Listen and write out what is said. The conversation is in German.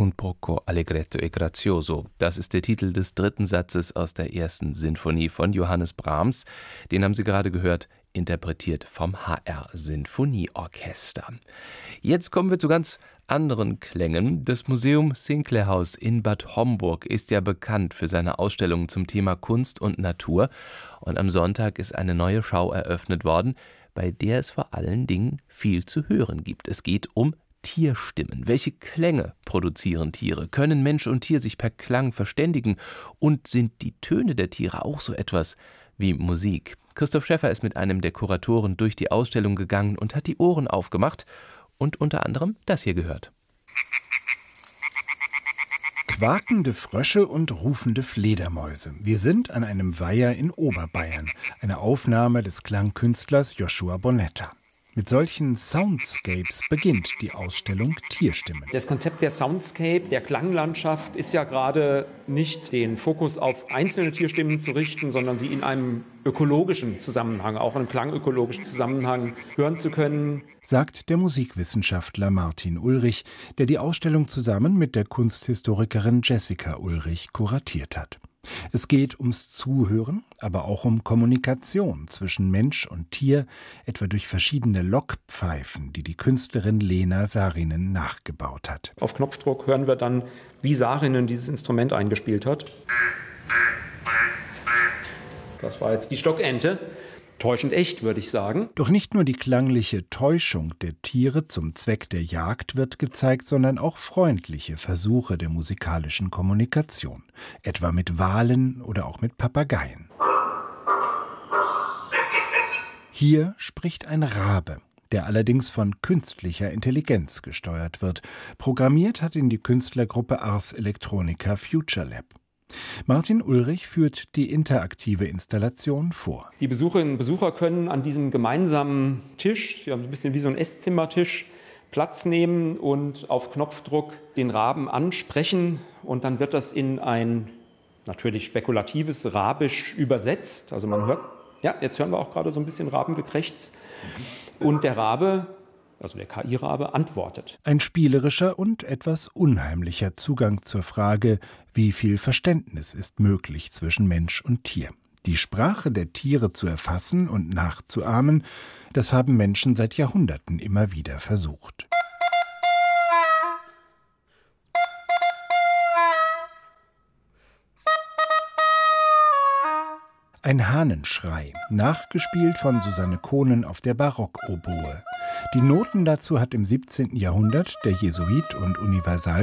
Un poco allegretto e grazioso. Das ist der Titel des dritten Satzes aus der ersten Sinfonie von Johannes Brahms. Den haben Sie gerade gehört, interpretiert vom HR Sinfonieorchester. Jetzt kommen wir zu ganz anderen Klängen. Das Museum Sinclair House in Bad Homburg ist ja bekannt für seine Ausstellungen zum Thema Kunst und Natur. Und am Sonntag ist eine neue Schau eröffnet worden, bei der es vor allen Dingen viel zu hören gibt. Es geht um Tierstimmen. Welche Klänge produzieren Tiere? Können Mensch und Tier sich per Klang verständigen? Und sind die Töne der Tiere auch so etwas wie Musik? Christoph Schäffer ist mit einem der Kuratoren durch die Ausstellung gegangen und hat die Ohren aufgemacht und unter anderem das hier gehört. Quakende Frösche und rufende Fledermäuse. Wir sind an einem Weiher in Oberbayern. Eine Aufnahme des Klangkünstlers Joshua Bonetta. Mit solchen Soundscapes beginnt die Ausstellung Tierstimmen. Das Konzept der Soundscape, der Klanglandschaft, ist ja gerade nicht den Fokus auf einzelne Tierstimmen zu richten, sondern sie in einem ökologischen Zusammenhang, auch in einem klangökologischen Zusammenhang hören zu können. Sagt der Musikwissenschaftler Martin Ulrich, der die Ausstellung zusammen mit der Kunsthistorikerin Jessica Ulrich kuratiert hat. Es geht ums Zuhören, aber auch um Kommunikation zwischen Mensch und Tier, etwa durch verschiedene Lockpfeifen, die die Künstlerin Lena Saarinen nachgebaut hat. Auf Knopfdruck hören wir dann, wie Saarinen dieses Instrument eingespielt hat. Das war jetzt die Stockente. Täuschend echt, würde ich sagen. Doch nicht nur die klangliche Täuschung der Tiere zum Zweck der Jagd wird gezeigt, sondern auch freundliche Versuche der musikalischen Kommunikation, etwa mit Walen oder auch mit Papageien. Hier spricht ein Rabe, der allerdings von künstlicher Intelligenz gesteuert wird. Programmiert hat ihn die Künstlergruppe Ars Electronica Future Lab. Martin Ulrich führt die interaktive Installation vor. Die Besucherinnen und Besucher können an diesem gemeinsamen Tisch, wir haben ein bisschen wie so ein Esszimmertisch, Platz nehmen und auf Knopfdruck den Raben ansprechen. Und dann wird das in ein natürlich spekulatives Rabisch übersetzt. Also man hört, ja, jetzt hören wir auch gerade so ein bisschen Rabengekrächz. Und der Rabe, also der KI-Rabe, antwortet. Ein spielerischer und etwas unheimlicher Zugang zur Frage, wie viel Verständnis ist möglich zwischen Mensch und Tier. Die Sprache der Tiere zu erfassen und nachzuahmen, das haben Menschen seit Jahrhunderten immer wieder versucht. Ein Hahnenschrei, nachgespielt von Susanne Kohnen auf der Barockoboe. Die Noten dazu hat im 17. Jahrhundert der Jesuit und Universal